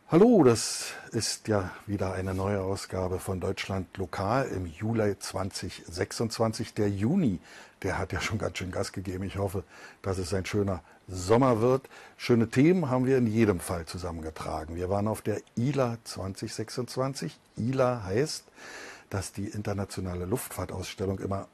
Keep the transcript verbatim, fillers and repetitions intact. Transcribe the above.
Hallo, das ist ja wieder eine neue Ausgabe von Deutschland Lokal im Juli zweitausendsechsundzwanzig. Der Juni, der hat ja schon ganz schön Gas gegeben. Ich hoffe, dass es ein schöner Sommer wird. Schöne Themen haben wir in jedem Fall zusammengetragen. Wir waren auf der I L A zweitausendsechsundzwanzig. I L A heißt, dass die internationale Luftfahrtausstellung immer